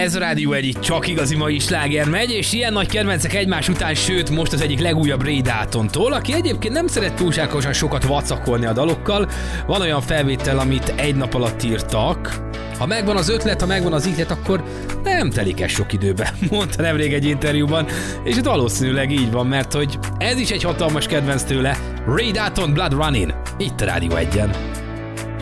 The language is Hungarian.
Ez a Rádió egy csak igazi mai sláger megy, és ilyen nagy kedvencek egymás után, sőt most az egyik legújabb Ray Daltontól, aki egyébként nem szeret túlságosan sokat vacakolni a dalokkal. Van olyan felvétel, amit egy nap alatt írtak. Ha megvan az ötlet, ha megvan az ihlet, akkor nem telik ez sok időbe, mondta nemrég egy interjúban, és itt valószínűleg így van, mert hogy ez is egy hatalmas kedvenc tőle, Ray Dalton Blood Running, itt a Rádió 1-en.